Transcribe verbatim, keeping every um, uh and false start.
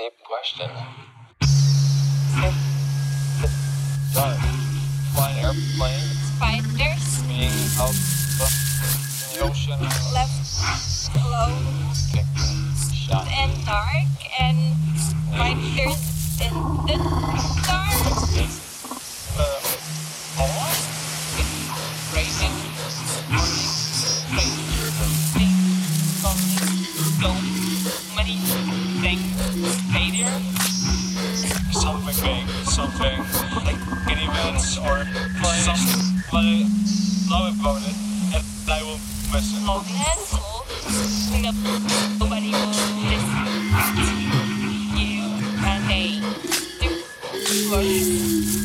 deep question. But flying airplanes, Spiders being out in the ocean, left alone okay, shot. and dark and spiders in the dark. Uh, almost? It's raining. Stranger things on so many things. Stadium. Something big, something like an event or something that I love about it, and I will miss it. Moments or nobody will listen to you and they do work.